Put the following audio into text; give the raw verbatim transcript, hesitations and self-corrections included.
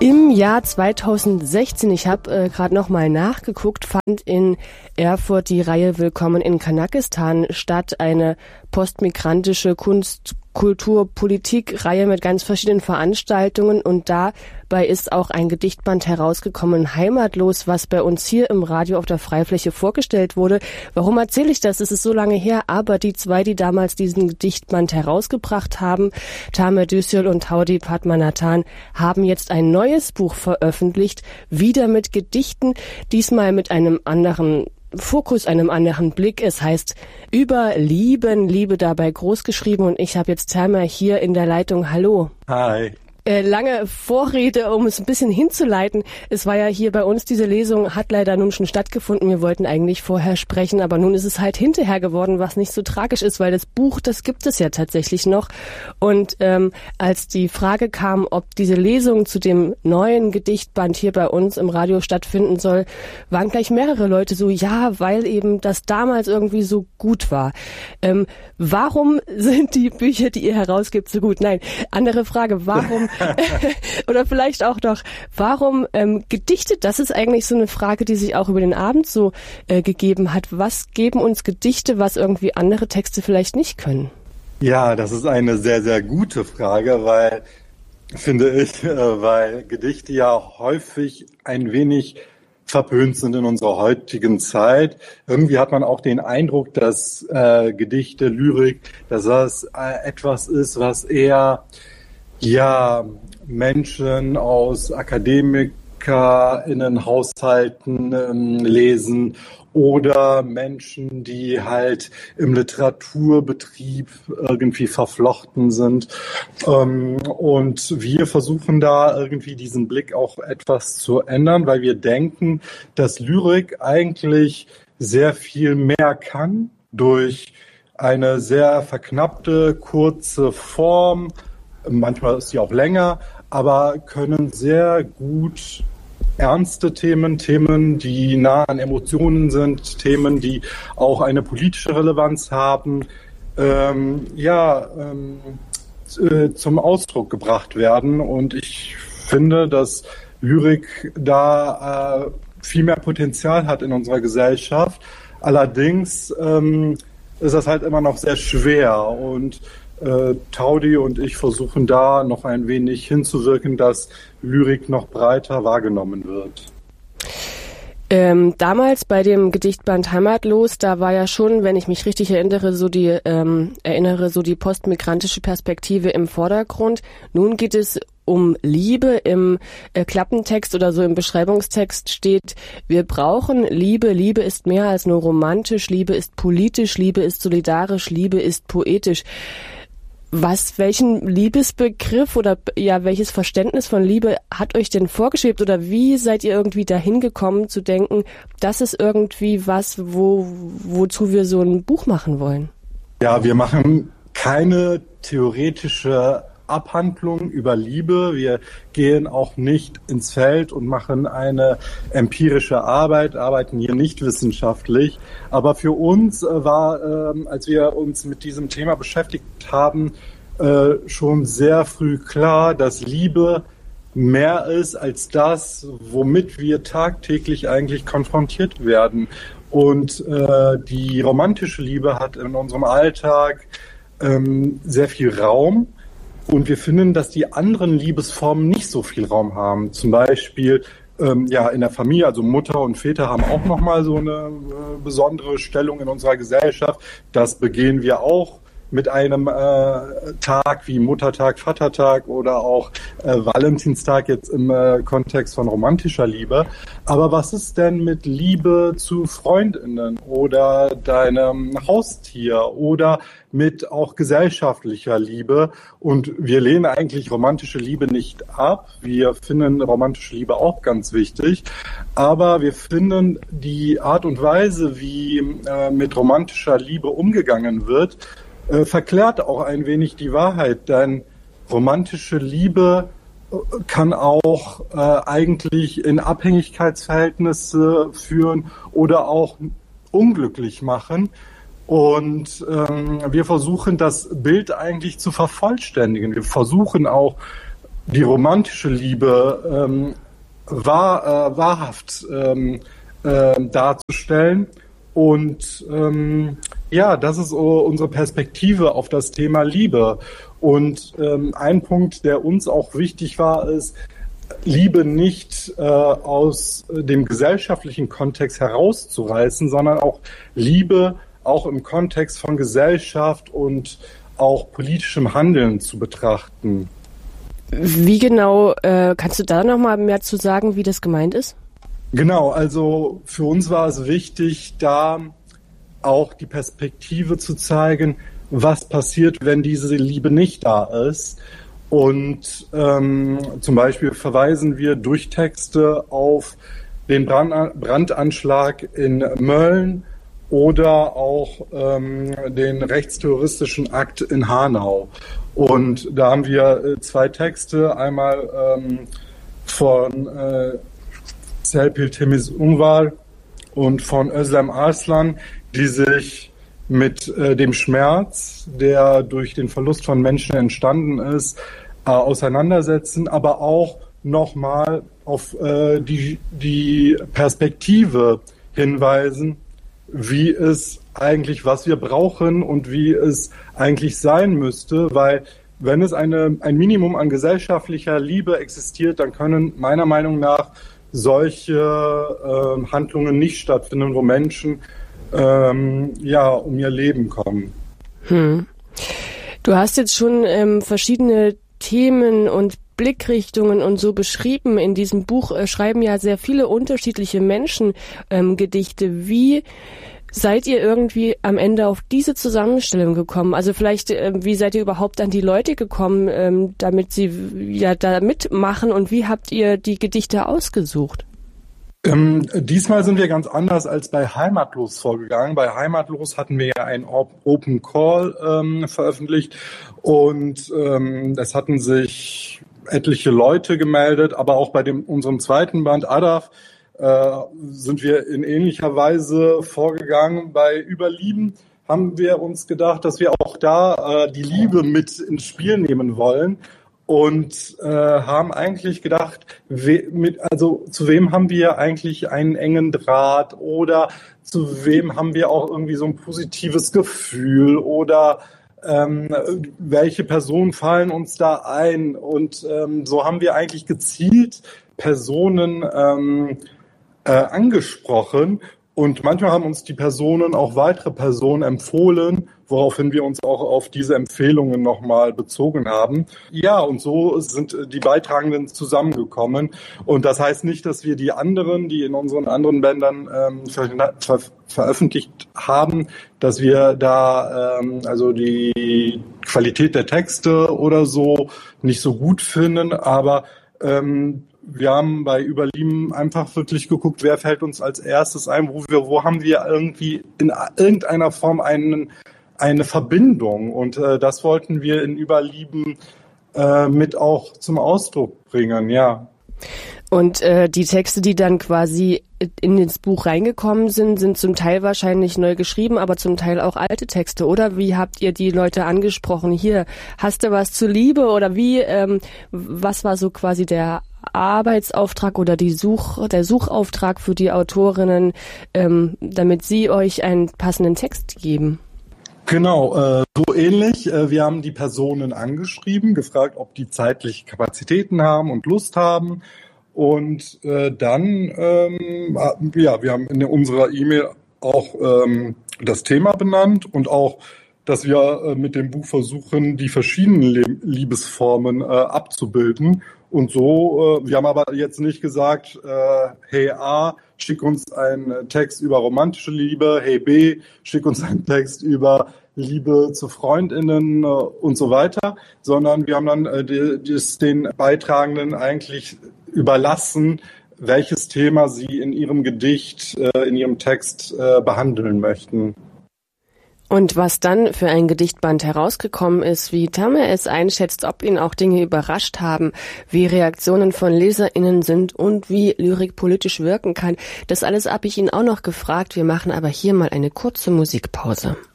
Im Jahr zweitausendsechzehn, ich habe äh, gerade nochmal nachgeguckt, fand in Erfurt die Reihe Willkommen in Kanakistan statt, eine postmigrantische Kunst-, Kultur-, Politik-Reihe mit ganz verschiedenen Veranstaltungen, und dabei ist auch ein Gedichtband herausgekommen, Heimatlos, was bei uns hier im Radio auf der Freifläche vorgestellt wurde. Warum erzähle ich das? Es ist so lange her, aber die zwei, die damals diesen Gedichtband herausgebracht haben, Tamer Düssel und Taudi Padmanathan, haben jetzt ein neues Buch veröffentlicht, wieder mit Gedichten, diesmal mit einem anderen Fokus, einem anderen Blick. Es heißt Über Lieben, Liebe dabei groß geschrieben, und ich habe jetzt Tamer hier in der Leitung. Hallo. Hi. Äh, lange Vorrede, um es ein bisschen hinzuleiten. Es war ja hier bei uns, diese Lesung hat leider nun schon stattgefunden. Wir wollten eigentlich vorher sprechen, aber nun ist es halt hinterher geworden, was nicht so tragisch ist, weil das Buch, das gibt es ja tatsächlich noch. Und ähm, als die Frage kam, ob diese Lesung zu dem neuen Gedichtband hier bei uns im Radio stattfinden soll, waren gleich mehrere Leute so, ja, weil eben das damals irgendwie so gut war. Ähm, warum sind die Bücher, die ihr herausgibt, so gut? Nein, andere Frage, warum oder vielleicht auch doch, warum ähm, Gedichte? Das ist eigentlich so eine Frage, die sich auch über den Abend so äh, gegeben hat. Was geben uns Gedichte, was irgendwie andere Texte vielleicht nicht können? Ja, das ist eine sehr, sehr gute Frage, weil, finde ich, äh, weil Gedichte ja häufig ein wenig verpönt sind in unserer heutigen Zeit. Irgendwie hat man auch den Eindruck, dass äh, Gedichte, Lyrik, dass das äh, etwas ist, was eher ja, Menschen aus AkademikerInnen-Haushalten ähm, lesen oder Menschen, die halt im Literaturbetrieb irgendwie verflochten sind. Ähm, und wir versuchen da irgendwie diesen Blick auch etwas zu ändern, weil wir denken, dass Lyrik eigentlich sehr viel mehr kann durch eine sehr verknappte, kurze Form. Manchmal ist sie auch länger, aber können sehr gut ernste Themen, Themen, die nah an Emotionen sind, Themen, die auch eine politische Relevanz haben, ähm, ja, ähm, äh, zum Ausdruck gebracht werden. Und ich finde, dass Lyrik da äh, viel mehr Potenzial hat in unserer Gesellschaft. Allerdings ähm, ist das halt immer noch sehr schwer, und Äh, Taudi und ich versuchen da noch ein wenig hinzuwirken, dass Lyrik noch breiter wahrgenommen wird. Ähm, damals bei dem Gedichtband Heimatlos, da war ja schon, wenn ich mich richtig erinnere, so die ähm, erinnere, so die postmigrantische Perspektive im Vordergrund. Nun geht es um Liebe. Im äh, Klappentext oder so im Beschreibungstext steht: Wir brauchen Liebe. Liebe ist mehr als nur romantisch. Liebe ist politisch. Liebe ist solidarisch. Liebe ist poetisch. Was, welchen Liebesbegriff oder ja, welches Verständnis von Liebe hat euch denn vorgeschwebt, oder wie seid ihr irgendwie dahin gekommen zu denken, das ist irgendwie was, wo, wozu wir so ein Buch machen wollen? Ja, wir machen keine theoretische Abhandlung über Liebe. Wir gehen auch nicht ins Feld und machen eine empirische Arbeit, arbeiten hier nicht wissenschaftlich. Aber für uns äh, war, äh, als wir uns mit diesem Thema beschäftigt haben, äh, schon sehr früh klar, dass Liebe mehr ist als das, womit wir tagtäglich eigentlich konfrontiert werden. Und äh, die romantische Liebe hat in unserem Alltag ähm, sehr viel Raum. Und wir finden, dass die anderen Liebesformen nicht so viel Raum haben. Zum Beispiel ähm, ja in der Familie, also Mutter und Väter haben auch nochmal so eine äh, besondere Stellung in unserer Gesellschaft. Das begehen wir auch mit einem äh, Tag wie Muttertag, Vatertag oder auch äh, Valentinstag jetzt im äh, Kontext von romantischer Liebe. Aber was ist denn mit Liebe zu FreundInnen oder deinem Haustier oder mit auch gesellschaftlicher Liebe? Und wir lehnen eigentlich romantische Liebe nicht ab. Wir finden romantische Liebe auch ganz wichtig. Aber wir finden die Art und Weise, wie äh, mit romantischer Liebe umgegangen wird, Äh, verklärt auch ein wenig die Wahrheit, denn romantische Liebe äh, kann auch äh, eigentlich in Abhängigkeitsverhältnisse führen oder auch unglücklich machen. Und ähm, wir versuchen, das Bild eigentlich zu vervollständigen. Wir versuchen auch die romantische Liebe ähm, wahr, äh, wahrhaft ähm, äh, darzustellen. Und ähm, ja, das ist so unsere Perspektive auf das Thema Liebe. Und ähm, ein Punkt, der uns auch wichtig war, ist, Liebe nicht äh, aus dem gesellschaftlichen Kontext herauszureißen, sondern auch Liebe auch im Kontext von Gesellschaft und auch politischem Handeln zu betrachten. Wie genau, äh, kannst du da noch mal mehr zu sagen, wie das gemeint ist? Genau, also für uns war es wichtig, da auch die Perspektive zu zeigen, was passiert, wenn diese Liebe nicht da ist. Und ähm, zum Beispiel verweisen wir durch Texte auf den Brand, Brandanschlag in Mölln oder auch ähm, den rechtsterroristischen Akt in Hanau. Und da haben wir äh, zwei Texte, einmal ähm, von äh, Serpil Temiz Unvar und von Özlem Arslan, die sich mit äh, dem Schmerz, der durch den Verlust von Menschen entstanden ist, äh, auseinandersetzen, aber auch nochmal auf äh, die, die Perspektive hinweisen, wie es eigentlich, was wir brauchen und wie es eigentlich sein müsste, weil wenn es eine, ein Minimum an gesellschaftlicher Liebe existiert, dann können meiner Meinung nach solche äh, Handlungen nicht stattfinden, wo Menschen ähm, ja um ihr Leben kommen. Hm. Du hast jetzt schon ähm, verschiedene Themen und Blickrichtungen und so beschrieben. In diesem Buch äh, schreiben ja sehr viele unterschiedliche Menschen ähm, Gedichte. Wie seid ihr irgendwie am Ende auf diese Zusammenstellung gekommen? Also vielleicht, äh, wie seid ihr überhaupt an die Leute gekommen, ähm, damit sie ja da mitmachen, und wie habt ihr die Gedichte ausgesucht? Ähm, diesmal sind wir ganz anders als bei Heimatlos vorgegangen. Bei Heimatlos hatten wir ja einen Open Call ähm, veröffentlicht und ähm, es hatten sich etliche Leute gemeldet, aber auch bei dem unserem zweiten Band Adaf äh, sind wir in ähnlicher Weise vorgegangen. Bei Überlieben haben wir uns gedacht, dass wir auch da äh, die Liebe mit ins Spiel nehmen wollen. Und äh, haben eigentlich gedacht, we, mit, also zu wem haben wir eigentlich einen engen Draht oder zu wem haben wir auch irgendwie so ein positives Gefühl oder ähm, welche Personen fallen uns da ein? Und ähm, so haben wir eigentlich gezielt Personen ähm, äh, angesprochen. Und manchmal haben uns die Personen auch weitere Personen empfohlen, woraufhin wir uns auch auf diese Empfehlungen nochmal bezogen haben. Ja, und so sind die Beitragenden zusammengekommen. Und das heißt nicht, dass wir die anderen, die in unseren anderen Bändern ähm, ver- ver- veröffentlicht haben, dass wir da ähm, also die Qualität der Texte oder so nicht so gut finden, aber ähm, wir haben bei Überlieben einfach wirklich geguckt, wer fällt uns als erstes ein, wo wir, wo haben wir irgendwie in irgendeiner Form einen, eine Verbindung, und äh, das wollten wir in Überlieben äh, mit auch zum Ausdruck bringen, ja. Und äh, die Texte, die dann quasi in das Buch reingekommen sind, sind zum Teil wahrscheinlich neu geschrieben, aber zum Teil auch alte Texte, oder? Wie habt ihr die Leute angesprochen? Hier, hast du was zur Liebe? Oder wie, ähm, was war so quasi der Arbeitsauftrag oder die Such, der Suchauftrag für die Autorinnen, ähm, damit sie euch einen passenden Text geben? Genau, äh, so ähnlich. Äh, wir haben die Personen angeschrieben, gefragt, ob die zeitliche Kapazitäten haben und Lust haben. Und äh, dann, ähm, ja, wir haben in unserer E-Mail auch ähm, das Thema benannt und auch, dass wir äh, mit dem Buch versuchen, die verschiedenen Le- Liebesformen äh, abzubilden. Und so, äh, wir haben aber jetzt nicht gesagt, äh, hey A, schick uns einen Text über romantische Liebe, hey B, schick uns einen Text über Liebe zu FreundInnen äh, und so weiter, sondern wir haben dann äh, die, die, den Beitragenden eigentlich überlassen, welches Thema sie in ihrem Gedicht, äh, in ihrem Text äh, behandeln möchten. Und was dann für ein Gedichtband herausgekommen ist, wie Tamer es einschätzt, ob ihn auch Dinge überrascht haben, wie Reaktionen von LeserInnen sind und wie Lyrik politisch wirken kann, das alles habe ich ihn auch noch gefragt. Wir machen aber hier mal eine kurze Musikpause.